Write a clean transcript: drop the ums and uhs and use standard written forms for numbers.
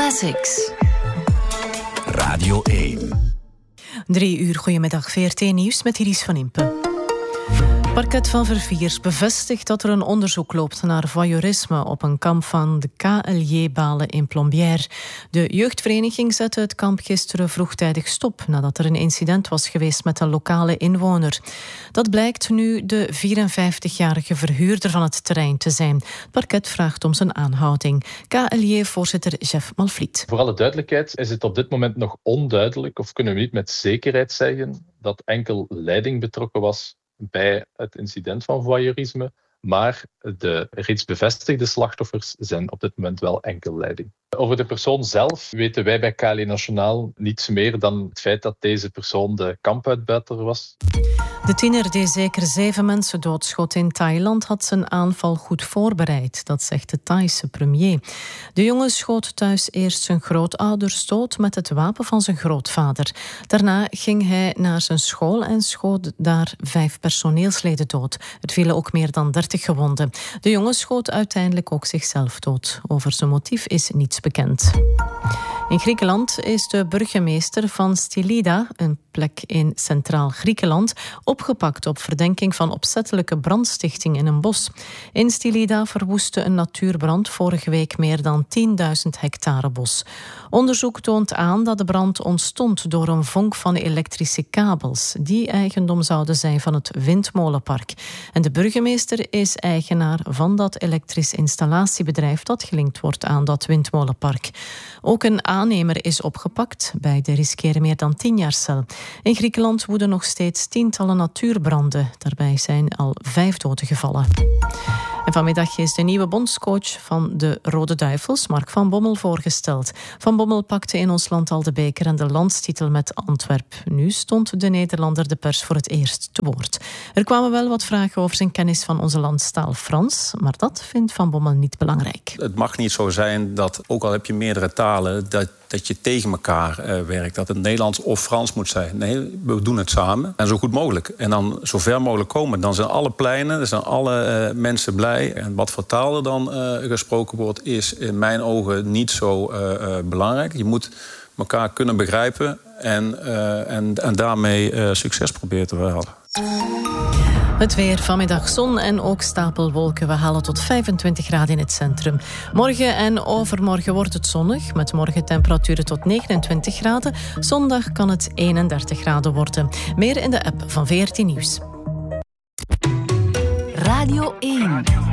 Classics. Radio 1. 3 uur, goedemiddag, VRT Nieuws met Iris van Impe. Parket van Verviers bevestigt dat er een onderzoek loopt naar voyeurisme op een kamp van de KLJ-Balen in Plombières. De jeugdvereniging zette het kamp gisteren vroegtijdig stop nadat er een incident was geweest met een lokale inwoner. Dat blijkt nu de 54-jarige verhuurder van het terrein te zijn. Het parket vraagt om zijn aanhouding. KLJ-voorzitter Jeff Malvliet. Voor alle duidelijkheid is het op dit moment nog onduidelijk, of kunnen we niet met zekerheid zeggen, dat enkel leiding betrokken was bij het incident van voyeurisme, maar de reeds bevestigde slachtoffers zijn op dit moment wel enkel leiding. Over de persoon zelf weten wij bij KLJ Nationaal niets meer dan het feit dat deze persoon de kampuitbuiter was. De tiener die zeker 7 mensen doodschoot in Thailand had zijn aanval goed voorbereid, dat zegt de Thaise premier. De jongen schoot thuis eerst zijn grootouders dood met het wapen van zijn grootvader. Daarna ging hij naar zijn school en schoot daar 5 personeelsleden dood. Er vielen ook meer dan 30 gewonden. De jongen schoot uiteindelijk ook zichzelf dood. Over zijn motief is niets bekend. In Griekenland is de burgemeester van Stylida, een plek in Centraal Griekenland, opgepakt op verdenking van opzettelijke brandstichting in een bos. In Stylida verwoestte een natuurbrand vorige week meer dan 10.000 hectare bos. Onderzoek toont aan dat de brand ontstond door een vonk van elektrische kabels, die eigendom zouden zijn van het windmolenpark. En de burgemeester is eigenaar van dat elektrisch installatiebedrijf dat gelinkt wordt aan dat windmolenpark. Ook een aannemer is opgepakt. Beiden riskeren meer dan 10 jaar cel. In Griekenland woeden nog steeds tientallen natuurbranden. Daarbij zijn al 5 doden gevallen. En vanmiddag is de nieuwe bondscoach van de Rode Duivels, Mark van Bommel, voorgesteld. Van Bommel pakte in ons land al de beker en de landstitel met Antwerp. Nu stond de Nederlander de pers voor het eerst te woord. Er kwamen wel wat vragen over zijn kennis van onze landstaal Frans, maar dat vindt Van Bommel niet belangrijk. Het mag niet zo zijn dat, ook al heb je meerdere talen, dat je tegen elkaar werkt. Dat het Nederlands of Frans moet zijn. Nee, we doen het samen en zo goed mogelijk. En dan zo ver mogelijk komen. Dan zijn alle pleinen, dan zijn alle mensen blij. En wat voor taal er dan gesproken wordt, is in mijn ogen niet zo belangrijk. Je moet elkaar kunnen begrijpen en daarmee succes proberen te behalen. Het weer, vanmiddag zon en ook stapelwolken. We halen tot 25 graden in het centrum. Morgen en overmorgen wordt het zonnig, met morgen temperaturen tot 29 graden. Zondag kan het 31 graden worden. Meer in de app van VRT Nieuws. Radio 1.